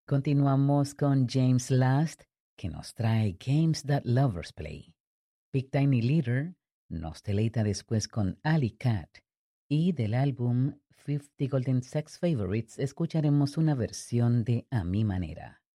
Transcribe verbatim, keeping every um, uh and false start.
Continuamos con James Last, que nos trae Games That Lovers Play. Big Tiny Leader nos deleita después con Alley Cat. Y del álbum cincuenta Golden Sex Favorites escucharemos una versión de A Mi Manera.